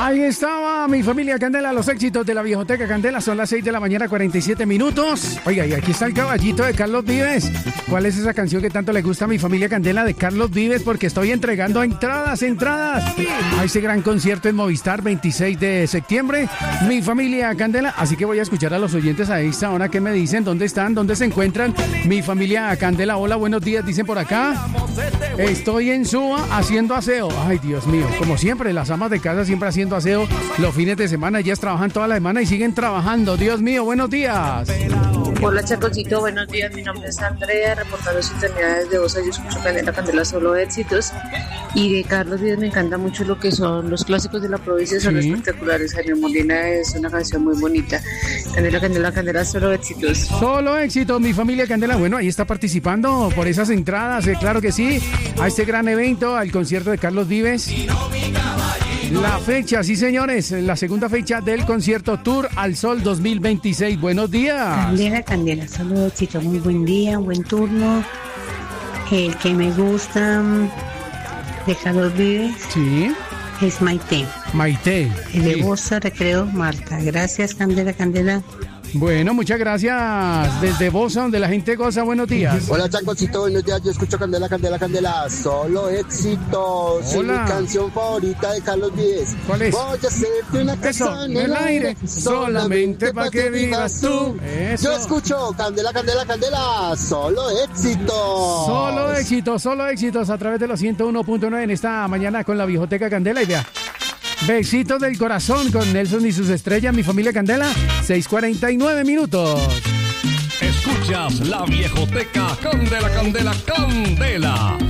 Ahí estaba mi familia Candela, los éxitos de la Viejoteca Candela. Son las 6 de la mañana, 47 minutos. Oiga, y aquí está el caballito de Carlos Vives. ¿Cuál es esa canción que tanto le gusta a mi familia Candela de Carlos Vives? Porque estoy entregando entradas. A ese gran concierto en Movistar, 26 de septiembre. Mi familia Candela. Así que voy a escuchar a los oyentes a esta hora que me dicen dónde están, dónde se encuentran. Mi familia Candela, hola, buenos días, dicen por acá. Estoy en Suba haciendo aseo. Ay, Dios mío, como siempre, las amas de casa siempre haciendo aseo los fines de semana. Ellas trabajan toda la semana y siguen trabajando. Dios mío, buenos días. Hola, Chacocito, buenos días. Mi nombre es Andrea, reportando sintonía de Bosa. Yo escucho Candela, Candela, solo éxitos. Y de Carlos Vives me encanta mucho lo que son los clásicos de la provincia, son espectaculares. Jaime Molina es una canción muy bonita. Candela, Candela, Candela, solo éxitos. Solo éxito, mi familia Candela. Bueno, ahí está participando por esas entradas, claro que sí, a este gran evento, al concierto de Carlos Vives. La fecha, sí señores, la segunda fecha del concierto Tour al Sol 2026. Buenos días. Candela, Candela, solo éxito, muy buen día, buen turno. El que me gusta de Carlos Vives es Maite. Maite. El de Bosa, Recreo, Marta. Gracias, Candela, Candela. Bueno, muchas gracias. Desde Bosa, donde la gente goza, buenos días. Hola, Chacocito, buenos días. Yo escucho Candela, Candela, Candela. Solo éxitos. Hola. Mi canción favorita de Carlos Vives. ¿Cuál es? Voy a hacerte una casa en el aire, solamente para que vivas tú. Eso. Yo escucho Candela, Candela, Candela. Solo éxitos. Solo éxitos a través de los 101.9 en esta mañana con la Viejoteca Candela. Y vea, besitos del corazón con Nelson y sus estrellas, mi familia Candela, 6:49 minutos. Escuchas la Viejoteca Candela, Candela, Candela.